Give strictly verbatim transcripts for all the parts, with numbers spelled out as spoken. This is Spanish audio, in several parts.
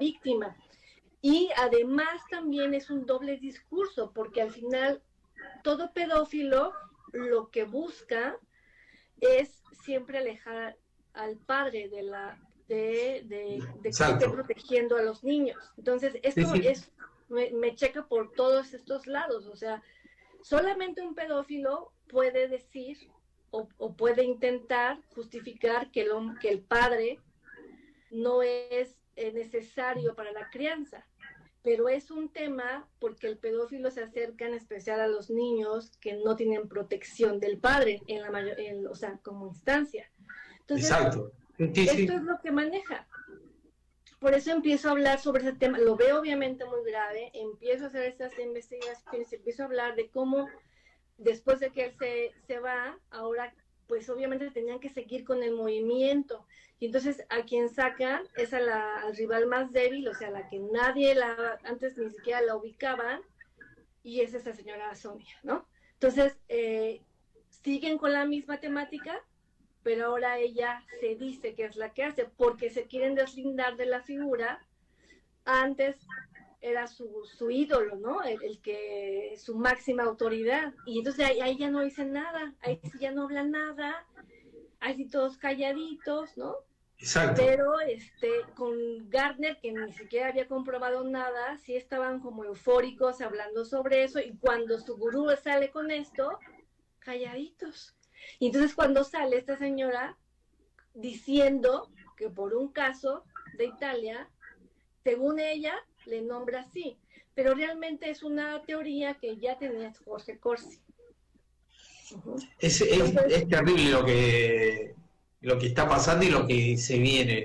víctima. Y además también es un doble discurso, porque al final todo pedófilo lo que busca es siempre alejar al padre de la de, de, de que esté Exacto. protegiendo a los niños. Entonces, Sí, esto sí. es me, me checa por todos estos lados. O sea, solamente un pedófilo puede decir o, o puede intentar justificar que el, que el padre no es eh, necesario para la crianza. Pero es un tema porque el pedófilo se acerca en especial a los niños que no tienen protección del padre, en la mayor, en, o sea, como instancia. Entonces, Exacto. Sí, esto es sí. lo que maneja. Por eso empiezo a hablar sobre ese tema. Lo veo obviamente muy grave, empiezo a hacer estas investigaciones, empiezo a hablar de cómo después de que él se, se va, ahora pues obviamente tenían que seguir con el movimiento. Y entonces a quien sacan es a la, al rival más débil, o sea, a la que nadie la, antes ni siquiera la ubicaban, y es esa señora Sonia, ¿no? Entonces, eh, siguen con la misma temática, pero ahora ella se dice que es la que hace, porque se quieren deslindar de la figura. Antes era su, su ídolo, ¿no? El, el, que, su máxima autoridad. Y entonces ahí, ahí ya no dicen nada, ahí sí ya no hablan nada, ahí sí todos calladitos, ¿no? Exacto. Pero este, con Gardner, que ni siquiera había comprobado nada, sí estaban como eufóricos hablando sobre eso, y cuando su gurú sale con esto, calladitos. Y entonces cuando sale esta señora diciendo que por un caso de Italia, según ella, le nombra así, pero realmente es una teoría que ya tenía Jorge Corsi. Uh-huh. Es, es, Entonces, es terrible lo que, lo que está pasando y lo que se viene.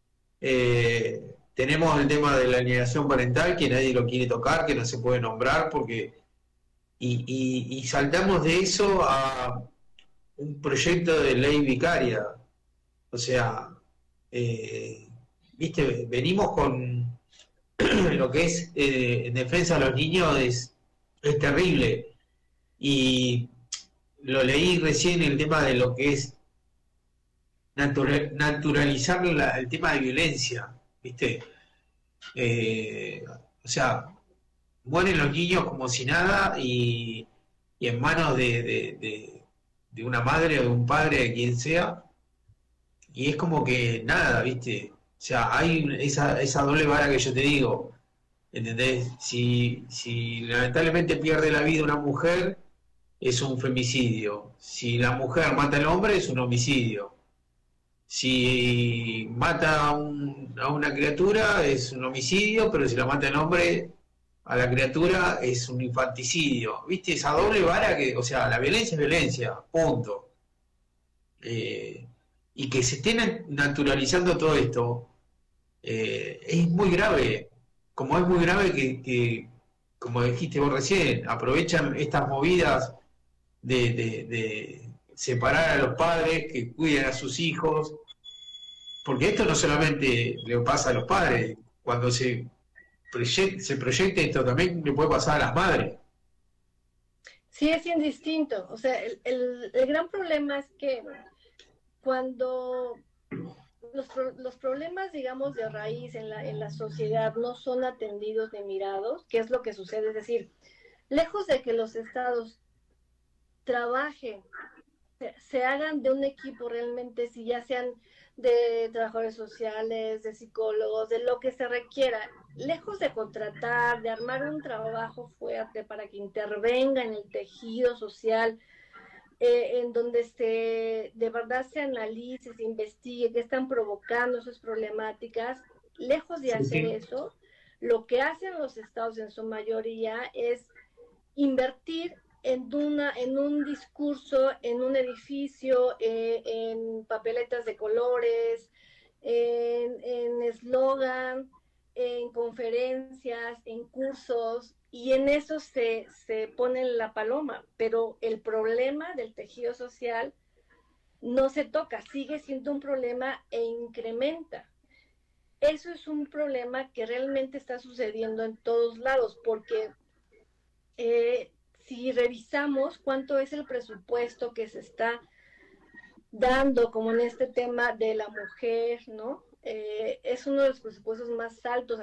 Eh, tenemos el tema de la alienación parental, que nadie lo quiere tocar, que no se puede nombrar, porque y, y, y saltamos de eso a un proyecto de ley vicaria. O sea, eh, viste, venimos con lo que es eh, en defensa de los niños es, es terrible. Y lo leí recién el tema de lo que es natural, naturalizar la, el tema de violencia, ¿viste? Eh, o sea, mueren los niños como si nada y, y en manos de, de, de, de, una madre o de un padre, de quien sea, y es como que nada, ¿viste? O sea, hay esa, esa doble vara que yo te digo, ¿entendés? Si, si lamentablemente pierde la vida una mujer, es un femicidio. Si la mujer mata al hombre, es un homicidio. Si mata a, un, a una criatura es un homicidio, pero si la mata el hombre a la criatura es un infanticidio. ¿Viste? Esa doble vara que, o sea, la violencia es violencia, punto. Eh, y que se esté naturalizando todo esto eh, es muy grave. Como es muy grave que, que, como dijiste vos recién, aprovechan estas movidas de, de, de separar a los padres que cuiden a sus hijos, porque esto no solamente le pasa a los padres, cuando se proyecta, se proyecta esto también le puede pasar a las madres. sí es indistinto. O sea, el, el, el gran problema es que cuando los, los, problemas, digamos, de raíz en la, en la sociedad no son atendidos ni mirados, ¿qué es lo que sucede? Es decir, lejos de que los estados trabajen, se, se hagan de un equipo realmente, si ya sean de trabajadores sociales, de psicólogos, de lo que se requiera, lejos de contratar, de armar un trabajo fuerte para que intervenga en el tejido social, eh, en donde se de verdad se analice, se investigue qué están provocando esas problemáticas. Lejos de Sí, hacer sí. eso, lo que hacen los estados en su mayoría es invertir en, una, en un discurso, en un edificio, eh, en papeletas de colores, en eslogan, en, en conferencias, en cursos, y en eso se, se pone la paloma. Pero el problema del tejido social no se toca, sigue siendo un problema e incrementa. Eso es un problema que realmente está sucediendo en todos lados, porque eh, si revisamos cuánto es el presupuesto que se está dando, como en este tema de la mujer, ¿no? Eh, es uno de los presupuestos más altos